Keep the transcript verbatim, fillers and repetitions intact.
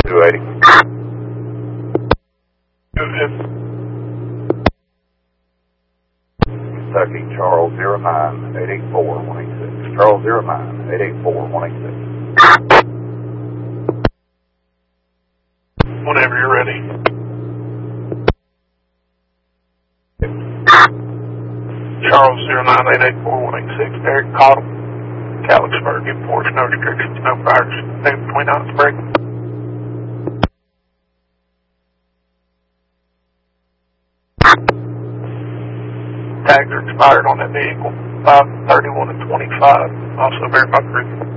two eighty. Go ahead. Kentucky, Charles zero nine eight eight four one eight six. Charles zero nine eight eight four one eight six. Whenever you're ready. Charles zero nine eight eight four one eight six. Eric Cottle, Calixburg, enforce no restrictions, no fires, name between us, break. Tags are expired on that vehicle, five thirty-one and twenty-five. Also verify proof.